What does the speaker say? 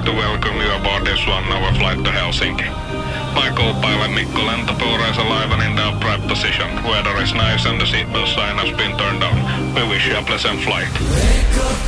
to welcome you aboard this 1 hour flight to Helsinki. My co-pilot Mikko Lentopuro is alive and in the upright position. Weather is nice and the seatbelt sign has been turned on. We wish you a pleasant flight.